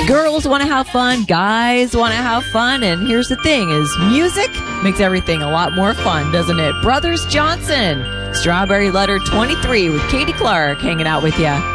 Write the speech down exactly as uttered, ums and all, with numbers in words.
Girls want to have fun, guys want to have fun, and here's the thing is music makes everything a lot more fun, doesn't it? Brothers Johnson, Strawberry Letter twenty-three with Katie Clark hanging out with you.